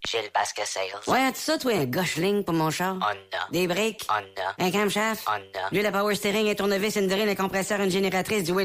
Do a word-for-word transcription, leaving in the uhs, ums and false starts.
Gilles Basque Sales. Ouais, tu ça, toi, un gauche-ligne pour mon char? Honda. Des briques? Honda. Un camshaft? Honda. L'huile à power steering, un tournevis, une drine, un compresseur, une génératrice, du Win